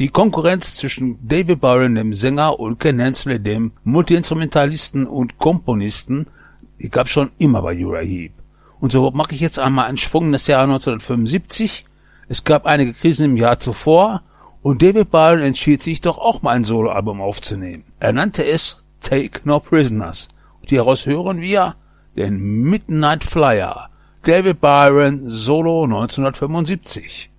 Die Konkurrenz zwischen David Byron, dem Sänger, und Ken Hensley, dem Multiinstrumentalisten und Komponisten, die gab schon immer bei Uriah Heep. Und so mache ich jetzt einmal einen Schwung in das Jahr 1975. Es gab einige Krisen im Jahr zuvor und David Byron entschied sich doch auch mal ein Soloalbum aufzunehmen. Er nannte es Take No Prisoners. Und hieraus hören wir den Midnight Flyer, David Byron Solo 1975.